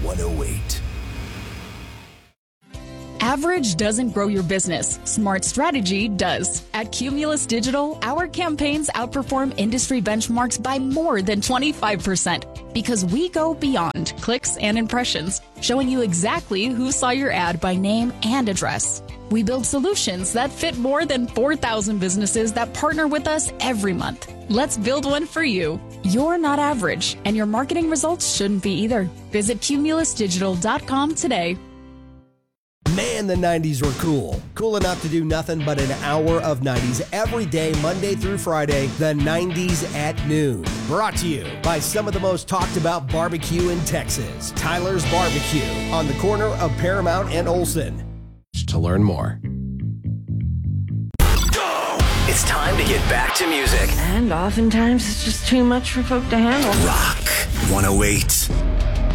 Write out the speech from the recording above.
108. Average doesn't grow your business. Smart strategy does. At Cumulus Digital, our campaigns outperform industry benchmarks by more than 25% because we go beyond clicks and impressions, showing you exactly who saw your ad by name and address. We build solutions that fit more than 4,000 businesses that partner with us every month. Let's build one for you. You're not average, and your marketing results shouldn't be either. Visit cumulusdigital.com today. Man, the 90s were cool. Cool enough to do nothing but an hour of 90s every day, Monday through Friday, the 90s at noon. Brought to you by some of the most talked about barbecue in Texas, Tyler's Barbecue, on the corner of Paramount and Olsen. To learn more. It's time to get back to music. And oftentimes it's just too much for folk to handle. Rock 108.